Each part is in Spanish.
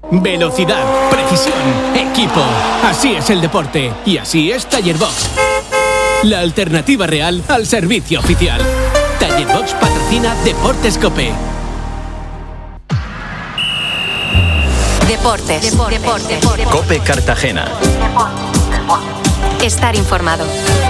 Velocidad, precisión, equipo. Así es el deporte y así es Taller Box. La alternativa real al servicio oficial. Taller Box patrocina Deportes Cope. Deportes. Cope Cartagena. Estar informado.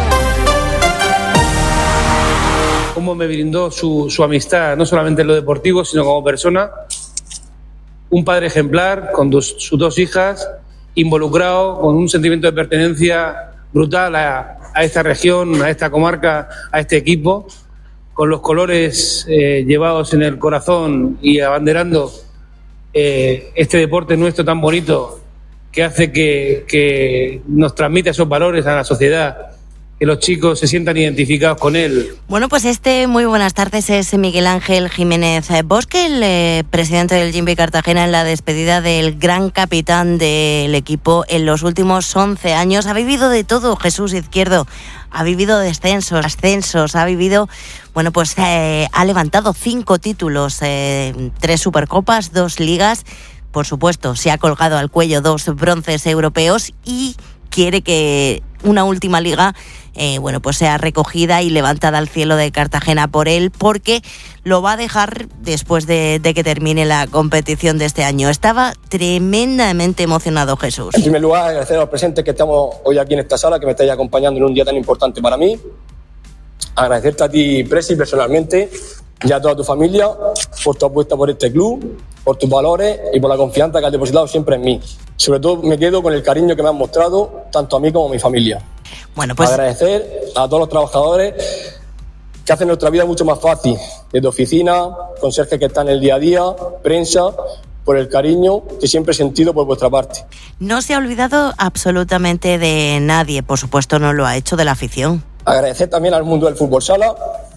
Cómo me brindó su amistad, no solamente en lo deportivo, sino como persona. Un padre ejemplar, con sus dos hijas, involucrado, con un sentimiento de pertenencia brutal a esta región, a esta comarca, a este equipo, con los colores llevados en el corazón y abanderando este deporte nuestro tan bonito que hace que nos transmita esos valores a la sociedad, que los chicos se sientan identificados con él. Bueno, pues muy buenas tardes, es Miguel Ángel Jiménez Bosque, el presidente del Jimby Cartagena, en la despedida del gran capitán del equipo en los últimos 11 años. Ha vivido de todo, Jesús Izquierdo. Ha vivido descensos, ascensos, ha vivido, bueno, pues ha levantado 5 títulos, 3 Supercopas, 2 ligas. Por supuesto, se ha colgado al cuello 2 bronces europeos y quiere que una última liga pues sea recogida y levantada al cielo de Cartagena por él, porque lo va a dejar después de que termine la competición de este año. Estaba tremendamente emocionado Jesús. En primer lugar, agradecer a los presentes que estamos hoy aquí en esta sala, que me estáis acompañando en un día tan importante para mí. Agradecerte a ti, Presi, personalmente, y a toda tu familia por tu apuesta por este club, por tus valores y por la confianza que has depositado siempre en mí. Sobre todo me quedo con el cariño que me has mostrado, tanto a mí como a mi familia. Bueno, pues agradecer a todos los trabajadores que hacen nuestra vida mucho más fácil, desde oficina, conserjes que están en el día a día, prensa, por el cariño que siempre he sentido por vuestra parte. No se ha olvidado absolutamente de nadie, por supuesto no lo ha hecho, de la afición. Agradecer también al mundo del fútbol sala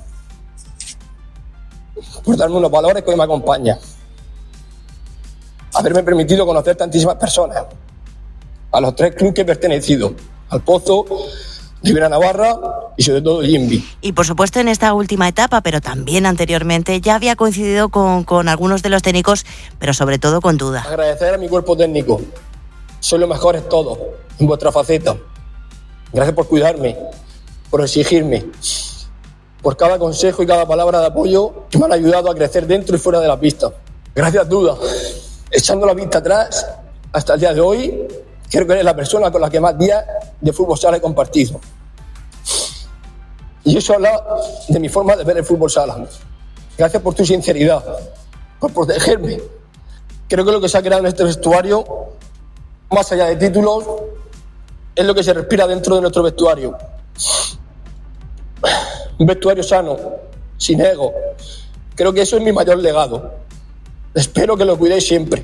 por darme unos valores que hoy me acompañan. Haberme permitido conocer tantísimas personas, a los 3 clubes que he pertenecido, al Pozo, Ribera Navarra y sobre todo Jimby. Y por supuesto en esta última etapa, pero también anteriormente, ya había coincidido con algunos de los técnicos, pero sobre todo con Duda. Agradecer a mi cuerpo técnico, sois los mejores todos, en vuestra faceta. Gracias por cuidarme, por exigirme, por cada consejo y cada palabra de apoyo que me han ayudado a crecer dentro y fuera de la pista. Gracias, Duda. Echando la vista atrás, hasta el día de hoy, creo que eres la persona con la que más días de fútbol sala he compartido. Y eso habla de mi forma de ver el fútbol sala. Gracias por tu sinceridad, por protegerme. Creo que lo que se ha creado en este vestuario, más allá de títulos, es lo que se respira dentro de nuestro vestuario. Un vestuario sano, sin ego. Creo que eso es mi mayor legado. Espero que lo cuidéis siempre.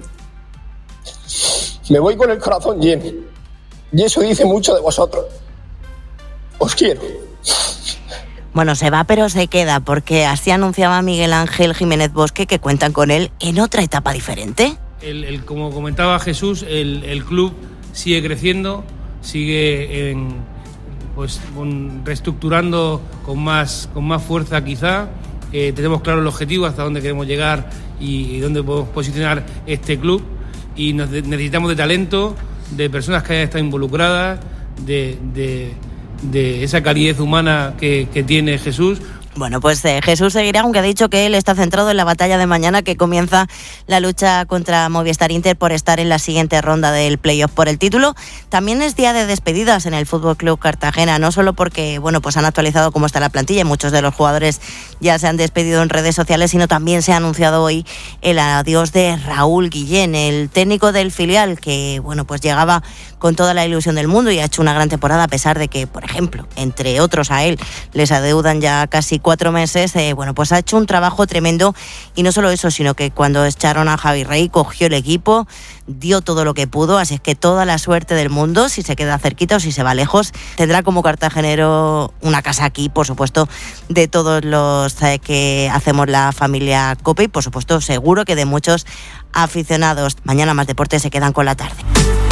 Me voy con el corazón lleno. Y eso dice mucho de vosotros. Os quiero. Bueno, se va pero se queda, porque así anunciaba Miguel Ángel Jiménez Bosque que cuentan con él en otra etapa diferente. Como comentaba Jesús, el club sigue creciendo, sigue reestructurando con más fuerza quizá. Tenemos claro el objetivo, hasta dónde queremos llegar y dónde podemos posicionar este club. Y necesitamos de talento, de personas que hayan estado involucradas, de esa calidez humana que tiene Jesús. Bueno, pues Jesús seguirá, aunque ha dicho que él está centrado en la batalla de mañana, que comienza la lucha contra Movistar Inter por estar en la siguiente ronda del playoff por el título. También es día de despedidas en el Fútbol Club Cartagena, no solo porque pues han actualizado cómo está la plantilla y muchos de los jugadores ya se han despedido en redes sociales, sino también se ha anunciado hoy el adiós de Raúl Guillén, el técnico del filial, que pues llegaba con toda la ilusión del mundo y ha hecho una gran temporada, a pesar de que, por ejemplo, entre otros a él, les adeudan ya casi 4 meses. Pues ha hecho un trabajo tremendo, y no solo eso, sino que cuando echaron a Javi Rey cogió el equipo, dio todo lo que pudo, así es que toda la suerte del mundo. Si se queda cerquita o si se va lejos, tendrá como cartagenero una casa aquí, por supuesto, de todos los que hacemos la familia Cope, y por supuesto seguro que de muchos aficionados. Mañana más deporte, se quedan con la tarde.